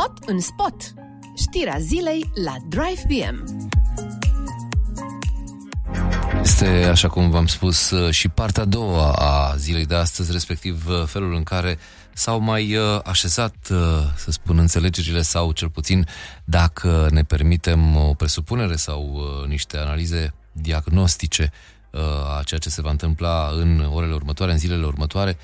Tot în spot. Știrea zilei la Drive PM. Este, așa cum v-am spus, și partea a doua a zilei de astăzi, respectiv felul în care s-au mai așezat, să spun, înțelegerile sau cel puțin, dacă ne permitem o presupunere sau niște analize diagnostice a ceea ce se va întâmpla în orele următoare, în zilele următoare,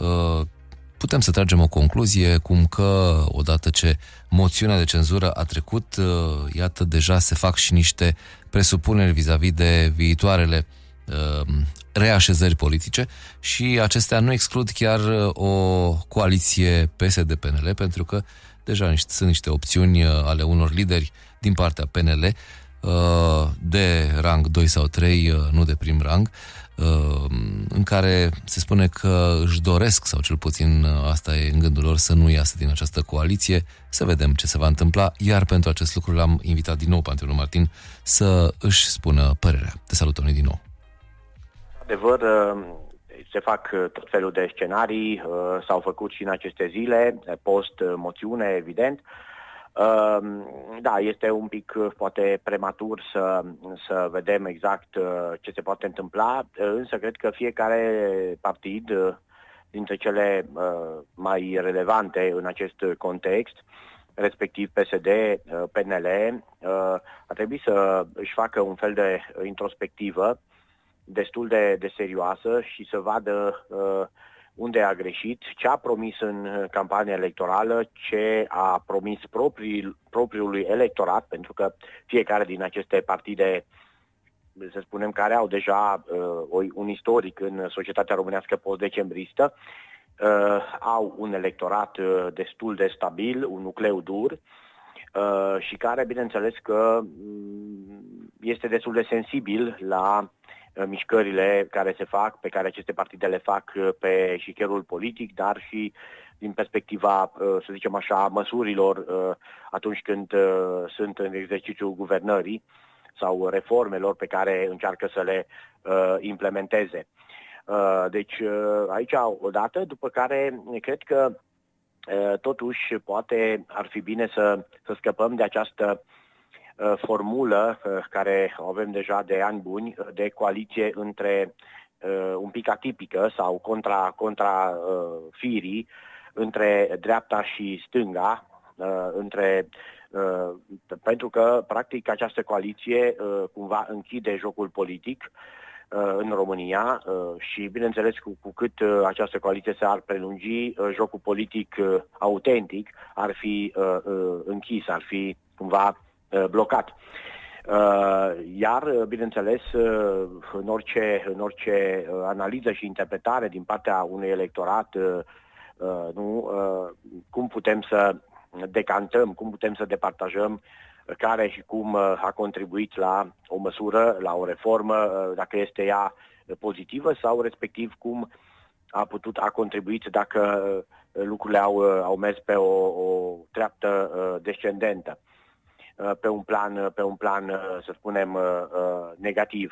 putem să tragem o concluzie cum că odată ce moțiunea de cenzură a trecut, iată, deja se fac și niște presupuneri vis-a-vis de viitoarele reașezări politice și acestea nu exclud chiar o coaliție PSD-PNL, pentru că deja sunt niște opțiuni ale unor lideri din partea PNL de rang 2 sau 3, nu de prim rang, în care se spune că își doresc, sau cel puțin asta e în gândul lor, să nu iasă din această coaliție. Să vedem ce se va întâmpla, iar pentru acest lucru l-am invitat din nou pe Antonio Martin să își spună părerea. Te salut, Toni, din nou. Adevăr, se fac tot felul de scenarii, s-au făcut și în aceste zile, post-moțiune, evident. Da, este un pic poate prematur să vedem exact ce se poate întâmpla, însă cred că fiecare partid dintre cele mai relevante în acest context, respectiv PSD, PNL, ar trebui să își facă un fel de introspectivă destul de serioasă și să vadă unde a greșit, ce a promis în campania electorală, ce a promis propriului electorat, pentru că fiecare din aceste partide, să spunem, care au deja un istoric în societatea românească post-decembristă, au un electorat destul de stabil, un nucleu dur și care, bineînțeles că este destul de sensibil la mișcările care se fac, pe care aceste partide le fac pe șicherul politic, dar și din perspectiva, să zicem așa, măsurilor atunci când sunt în exercițiul guvernării sau reformelor pe care încearcă să le implementeze. Deci aici odată, după care cred că totuși poate ar fi bine să scăpăm de această formulă care o avem deja de ani buni, de coaliție între un pic atipică sau contra firii, între dreapta și stânga, pentru că practic această coaliție cumva închide jocul politic în România și bineînțeles cu cât această coaliție s-ar prelungi, jocul politic autentic ar fi închis, ar fi cumva blocat. Iar, bineînțeles, în orice analiză și interpretare din partea unui electorat, cum putem să decantăm, cum putem să departajăm care și cum a contribuit la o măsură, la o reformă, dacă este ea pozitivă sau respectiv cum a contribuit dacă lucrurile au mers pe o treaptă descendentă. Pe un plan, să spunem, negativ.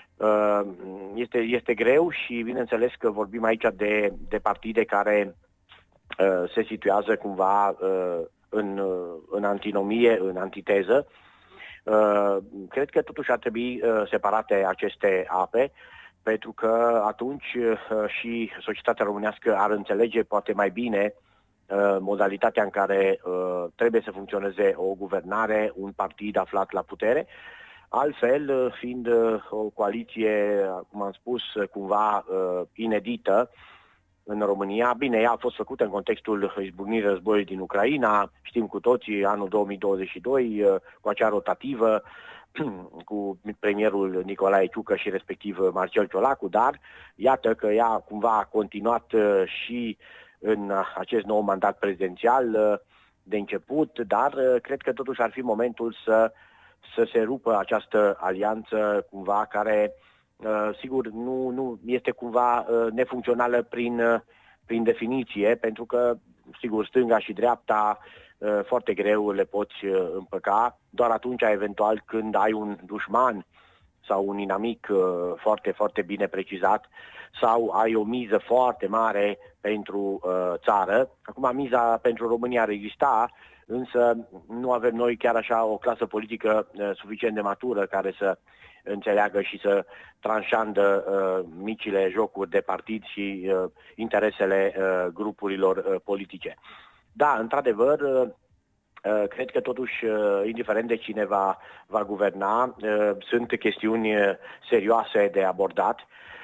Este greu și bineînțeles că vorbim aici de partide care se situează cumva în antinomie, în antiteză. Cred că totuși ar trebui separate aceste ape, pentru că atunci și societatea românească ar înțelege poate mai bine modalitatea în care trebuie să funcționeze o guvernare, un partid aflat la putere. Altfel, fiind o coaliție, cum am spus, cumva inedită în România, bine, ea a fost făcută în contextul izbucnirii războiului din Ucraina, știm cu toții, anul 2022, cu acea rotativă, cu premierul Nicolae Ciucă și respectiv Marcel Ciolacu, dar iată că ea cumva a continuat și în acest nou mandat prezidențial de început, dar cred că totuși ar fi momentul să se rupă această alianță cumva care, sigur, nu este cumva nefuncțională prin definiție, pentru că, sigur, stânga și dreapta foarte greu le poți împăca, doar atunci, eventual, când ai un dușman sau un inamic foarte, foarte bine precizat sau ai o miză foarte mare pentru țară. Acum miza pentru România ar exista, însă nu avem noi chiar așa o clasă politică suficient de matură care să înțeleagă și să tranșandă micile jocuri de partid și interesele grupurilor politice. Da, într-adevăr, cred că totuși, indiferent de cine va guverna, sunt chestiuni serioase de abordat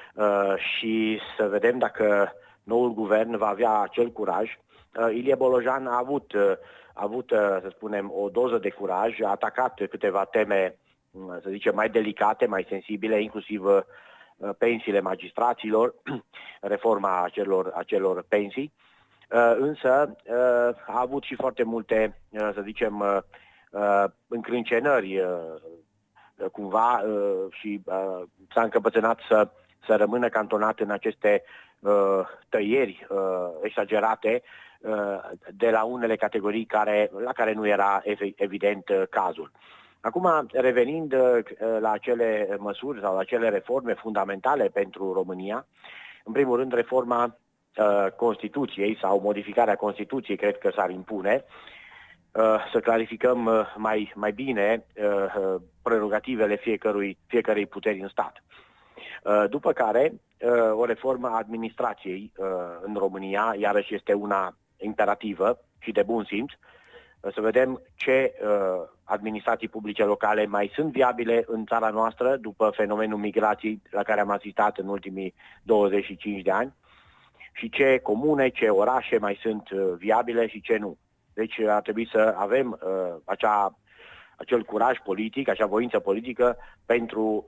și să vedem dacă noul guvern va avea acel curaj. Ilie Bolojan a avut, să spunem, o doză de curaj, a atacat câteva teme, să zicem, mai delicate, mai sensibile, inclusiv pensiile magistraților, reforma acelor pensii. Însă a avut și foarte multe, să zicem, încrâncenări cumva și s-a încăpățânat să rămână cantonat în aceste tăieri exagerate de la unele categorii la care nu era evident cazul. Acum, revenind la acele măsuri sau la acele reforme fundamentale pentru România, în primul rând reforma Constituției sau modificarea Constituției cred că s-ar impune, să clarificăm mai bine prerogativele fiecărei puteri în stat. După care, o reformă a administrației în România, iarăși este una imperativă și de bun simț, să vedem ce administrații publice locale mai sunt viabile în țara noastră după fenomenul migrației la care am asistat în ultimii 25 de ani și ce comune, ce orașe mai sunt viabile și ce nu. Deci ar trebui să avem acel curaj politic, acea voință politică pentru,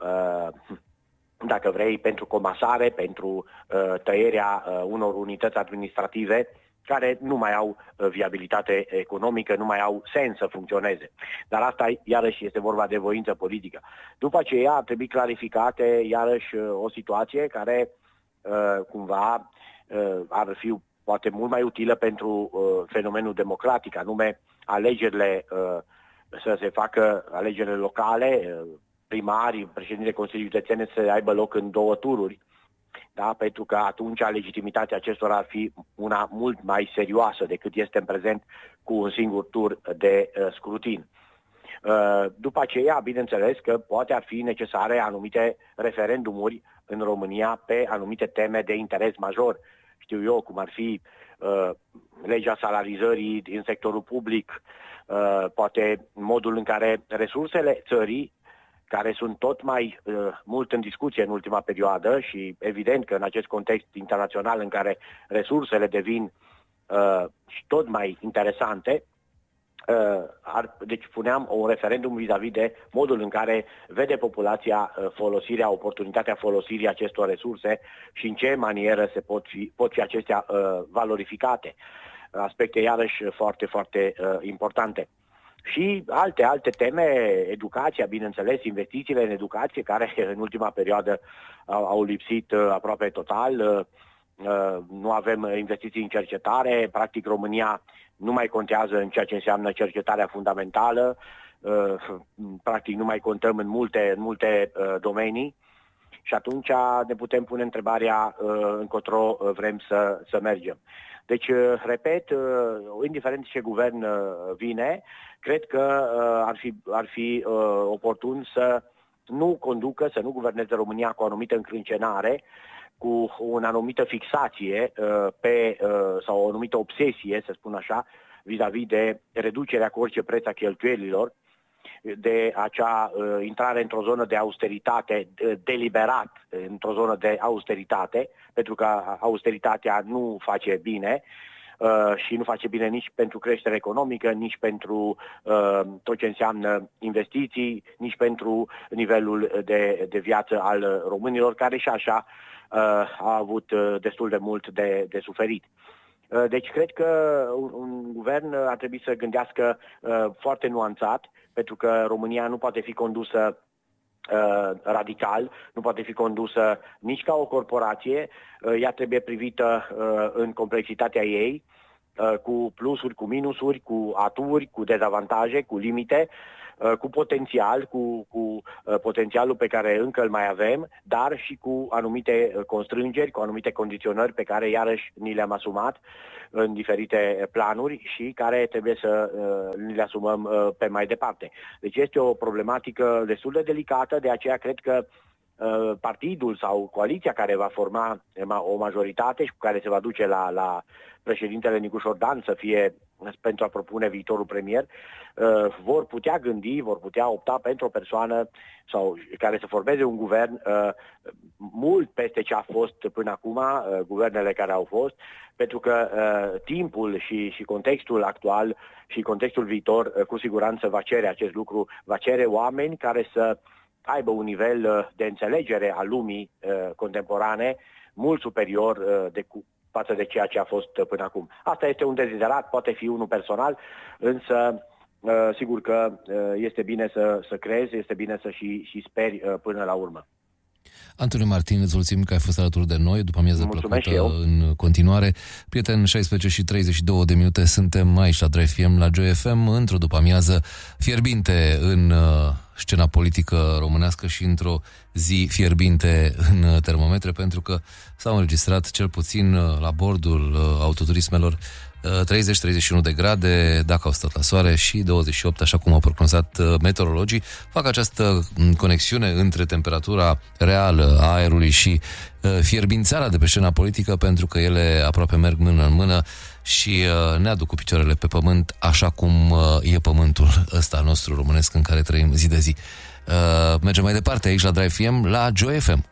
dacă vrei, pentru comasare, pentru tăierea unor unități administrative care nu mai au viabilitate economică, nu mai au sens să funcționeze. Dar asta, iarăși, este vorba de voință politică. După aceea ar trebui clarificate, iarăși, o situație care, cumva, ar fi poate mult mai utilă pentru fenomenul democratic, anume alegerile, să se facă alegerile locale, primarii, președintele Consiliului Județene să aibă loc în 2 tururi, da? Pentru că atunci legitimitatea acestora ar fi una mult mai serioasă decât este în prezent cu un singur tur de scrutin. După aceea, bineînțeles că poate ar fi necesare anumite referendumuri în România pe anumite teme de interes major. Știu eu, cum ar fi legea salarizării din sectorul public, poate modul în care resursele țării, care sunt tot mai mult în discuție în ultima perioadă și evident că în acest context internațional în care resursele devin și tot mai interesante, deci puneam un referendum vis-a-vis de modul în care vede populația oportunitatea folosirii acestor resurse și în ce manieră pot fi acestea valorificate. Aspecte iarăși foarte, foarte importante. Și alte teme, educația, bineînțeles, investițiile în educație, care în ultima perioadă au lipsit aproape total. Nu avem investiții în cercetare, practic România nu mai contează în ceea ce înseamnă cercetarea fundamentală, practic nu mai contăm în multe domenii și atunci ne putem pune întrebarea încotro vrem să mergem. Deci, repet, indiferent ce guvern vine, cred că ar fi oportun să nu conducă, să nu guverneze România cu o anumită încrâncenare, cu o anumită fixație sau o anumită obsesie, să spun așa, vis-a-vis de reducerea cu orice preț a cheltuielilor, de acea intrare într-o zonă de austeritate, deliberat într-o zonă de austeritate, pentru că austeritatea nu face bine și nu face bine nici pentru creștere economică, nici pentru tot ce înseamnă investiții, nici pentru nivelul de viață al românilor, care și așa a avut destul de mult de suferit. Deci cred că un guvern ar trebui să gândească foarte nuanțat, pentru că România nu poate fi condusă radical, nu poate fi condusă nici ca o corporație, ea trebuie privită în complexitatea ei cu plusuri, cu minusuri, cu aturi, cu dezavantaje, cu limite, cu potențial, cu potențialul pe care încă îl mai avem, dar și cu anumite constrângeri, cu anumite condiționări pe care iarăși ni le-am asumat în diferite planuri și care trebuie să ni le asumăm pe mai departe. Deci este o problematică destul de delicată, de aceea cred că partidul sau coaliția care va forma o majoritate și cu care se va duce la președintele Nicu Șordan să fie pentru a propune viitorul premier, vor putea gândi, vor putea opta pentru o persoană sau care să formeze un guvern mult peste ce a fost până acum, guvernele care au fost, pentru că timpul și contextul actual și contextul viitor cu siguranță va cere acest lucru, va cere oameni care să aibă un nivel de înțelegere a lumii contemporane mult superior față de ceea ce a fost până acum. Asta este un deziderat, poate fi unul personal, însă sigur că este bine să crezi, este bine să și speri până la urmă. Antoni Martin, îți mulțumim că ai fost alături de noi, după amiază plăcută în continuare. Prieteni, 16 și 32 de minute, suntem aici la Drive FM, la Joy FM, într-o după amiază fierbinte în scena politică românească și într-o zi fierbinte în termometre, pentru că s-au înregistrat cel puțin la bordul autoturismelor 30-31 de grade, dacă au stat la soare, și 28, așa cum au prognozat meteorologii. Fac această conexiune între temperatura reală a aerului și fierbințarea de pe scena politică, pentru că ele aproape merg mână în mână și ne aduc cu picioarele pe pământ, așa cum e pământul ăsta nostru românesc în care trăim zi de zi. Mergem mai departe aici la Drive FM, la Joy FM.